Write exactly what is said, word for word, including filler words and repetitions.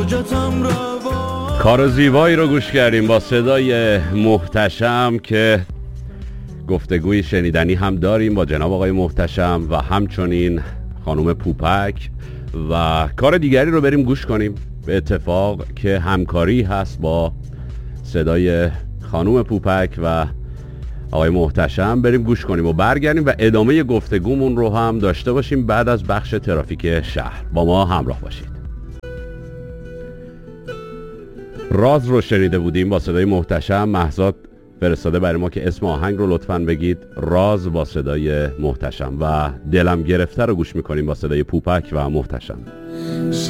کار زیبایی رو گوش کردیم با صدای محتشم که گفتگوی شنیدنی هم داریم با جناب آقای محتشم و همچنین خانم پوپک و کار دیگری رو بریم گوش کنیم. به اتفاق که همکاری هست با صدای خانم پوپک و آقای محتشم، بریم گوش کنیم و برگردیم و ادامه گفتگومون رو هم داشته باشیم بعد از بخش ترافیک شهر. با ما همراه باشید. راز رو شنیده بودیم با صدای محتشم. مهزاد فرستاده برای ما که اسم آهنگ رو لطفاً بگید. راز با صدای محتشم و دلم گرفته رو گوش میکنیم با صدای پوپک و محتشم.